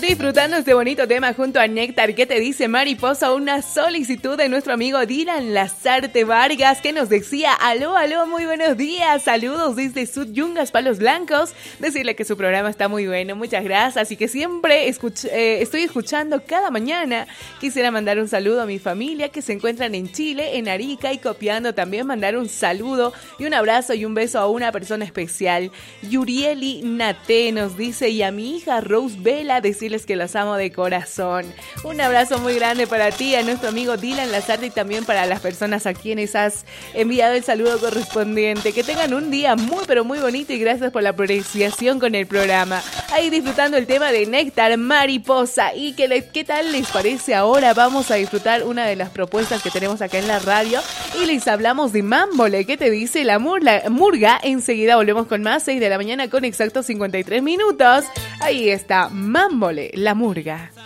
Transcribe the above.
Disfrutando este bonito tema junto a Néctar. ¿Qué te dice Mariposa? Una solicitud de nuestro amigo Dylan Lazarte Vargas, que nos decía: aló, muy buenos días, saludos desde Sud Yungas, Palos Blancos. Decirle que su programa está muy bueno, muchas gracias, y que siempre estoy escuchando cada mañana. Quisiera mandar un saludo a mi familia que se encuentran en Chile, en Arica, y copiando también mandar un saludo y un abrazo y un beso a una persona especial. Yurieli Nate nos dice: y a mi hija Rose Vela, decirles que los amo de corazón. Un abrazo muy grande para ti, a nuestro amigo Dylan Lazarte, y también para las personas a quienes has enviado el saludo correspondiente. Que tengan un día muy pero muy bonito, y gracias por la apreciación con el programa. Ahí disfrutando el tema de Néctar, Mariposa. ¿Y qué tal les parece? Ahora vamos a disfrutar una de las propuestas que tenemos acá en la radio y les hablamos de Mámbole. ¿Qué te dice la murga? Enseguida volvemos con más, 6 de la mañana con exactos 53 minutos. Ahí está Mámbole, la murga.